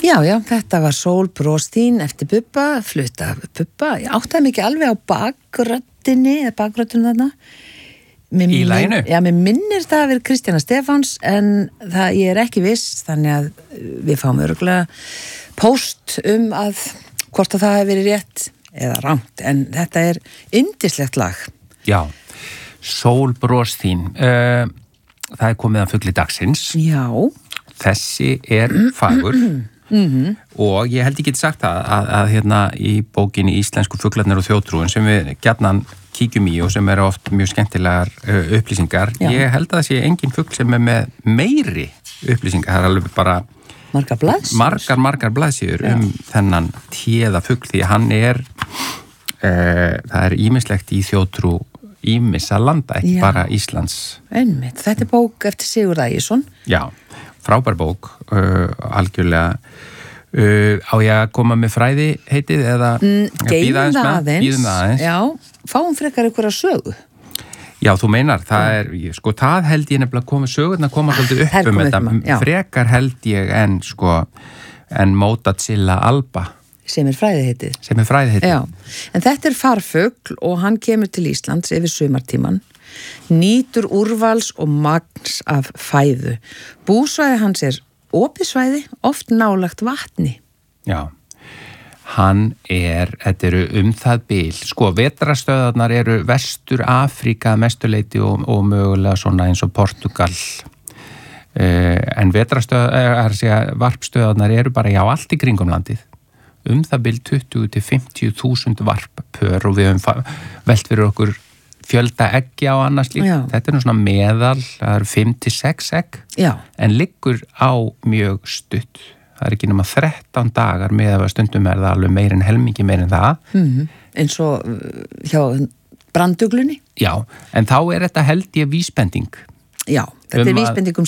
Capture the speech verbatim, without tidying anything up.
Já, já, þetta var Sól Brostín eftir Bubba, flutta Bubba. Ég áttaði mikið alveg á bakröddinni, eða bakröddinu þarna. Mér Í laginu? Já, mér minnir það að vera Kristjana Stefáns, en það, ég er ekki viss, þannig að við fáum örugglega póst um að hvort að það hefur verið rétt eða rangt, en þetta er yndislegt lag. Já, Sól Brostín. Uh, það er komið að fugli dagsins. Já. Þessi er fagur. Mm-hmm. Og ég held ég geti sagt það að, að hérna í bókinni Íslensku fuglarnir og þjóðtrúin sem við gjarnan kíkjum í og sem eru oft mjög skemmtilegar uh, upplýsingar. Já. Ég held að það sé engin fugl sem er með meiri upplýsingar. Það er alveg bara margar blaðsíður, margar, margar blaðsíður um þennan téða fugl því að hann er uh, það er ýmislegt í þjóðtrú ýmissa landa, ekki Já. Bara Íslands. Einmitt, þetta er bók eftir Sigurð Ægisson. Já, frábær bók, uh, algjörlega. Uh, á ég að koma með fræði heitið eða mm, bíða aðeins með? Bíðum það aðeins. Já, fáum frekar ykkur að sögu. Já, þú meinar, það er, sko, það held ég nefnilega að koma sögurna, koma svolítið upp um þetta. Frekar held ég en, sko, en Motacilla alba. Sem er fræði heitið. Sem er fræði heitið. Já, en þetta er farfugl og hann kemur til Íslands yfir sumartíman, nýtur úrvals og magns af fæðu. Búsvæði hans er opið svæði, oft nálagt vatni. Já, hann er, þetta eru um það bil, sko, vetrastöðarnar eru Vestur Afríka mestuleiti og, og mögulega svona eins og Portugal. Uh, en vetrastöðar, uh, varpstöðarnar eru bara já allt í kringum landið. Um það bil tuttugu til fimmtíu þúsund varppör og við höfum velt fyrir okkur fjölda eggja og annars líkt. Já. Þetta er nú svona meðal, það eru fimm til sex egg, Já. En liggur á mjög stutt. Það er ekki nema þrettán dagar með að stundum er það alveg meir en helmingi meir en það. Mm-hmm. Eins og hjá branduglunni? Já, en þá er þetta held ég vísbending. Já, þetta um er vísbending um